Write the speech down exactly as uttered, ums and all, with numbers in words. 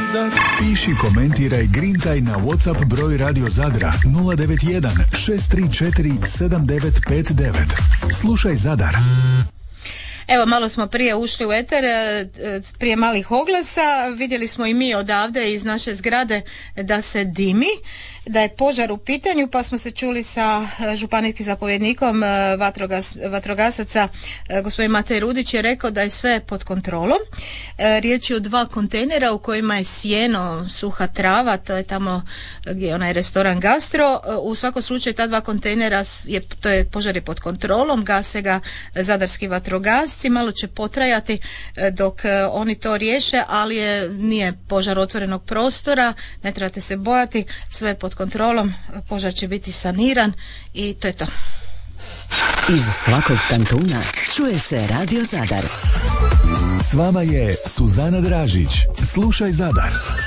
Zadar. Piši, komentiraj, grintaj na WhatsApp broj Radio Zadra nula devet jedan šest tri četiri sedam devet pet devet. Slušaj Zadar. Evo, malo smo prije ušli u eter, prije malih oglasa, vidjeli smo i mi odavde iz naše zgrade da se dimi, da je požar u pitanju, pa smo se čuli sa županijskim zapovjednikom vatrogas, vatrogasaca, gospodin Matej Rudić je rekao da je sve pod kontrolom. Riječ je o dva kontejnera u kojima je sjeno, suha trava, to je tamo gdje je onaj restoran Gastro. U svakom slučaju ta dva kontejnera, je, to je požar je pod kontrolom, gase ga zadarski vatrogasci. Malo će potrajati dok oni to riješe, ali je, nije požar otvorenog prostora, ne trebate se bojati, sve je pod kontrolom, požar će biti saniran i to je to. Iz svakog kantuna čuje se Radio Zadar. S vama je Suzana Dražić. Slušaj Zadar.